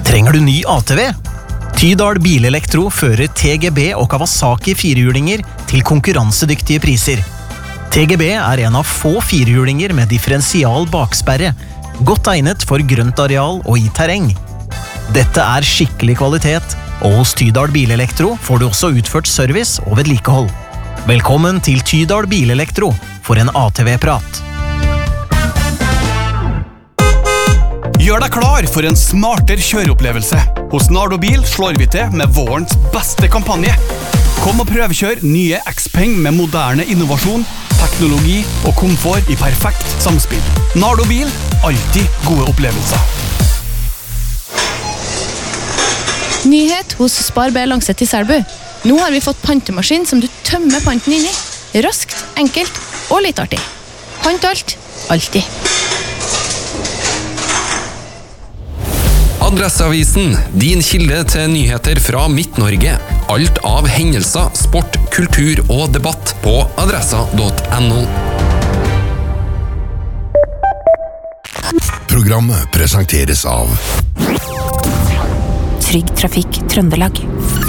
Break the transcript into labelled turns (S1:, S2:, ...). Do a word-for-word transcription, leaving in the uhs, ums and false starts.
S1: Trenger du ny A T V? Tydal Bilelektro fører T G B og Kawasaki firehjulinger til konkurransedyktige priser. T G B er en av få firehjulinger med differensial baksperre, godt egnet for grønt areal og i terreng. Dette er skikkelig kvalitet, og hos Tydal Bilelektro får du også utført service og vedlikehold. Velkommen til Tydal Bilelektro for en A T V-prat.
S2: Gjør deg klar for en smartere kjøreopplevelse. Hos Nardo Bil slår vi til med vårens beste kampanje. Kom og prøvekjør nye Xpeng med moderne innovasjon, teknologi og komfort i perfekt samspill. Nardo Bil, alltid gode opplevelser.
S3: Nyhet hos Spar-B Langset i Selbu. Nå har vi fått pantemaskin som du tømmer panten inn i. Raskt, enkelt og litt artig. Pant alt, alltid.
S4: Adresseavisen, din kilde til nyheter fra Midt-Norge. Alt av hendelser, sport, kultur og debatt på adressa punktum no.
S5: Programmet presenteres av
S6: Trygg Trafikk Trøndelag.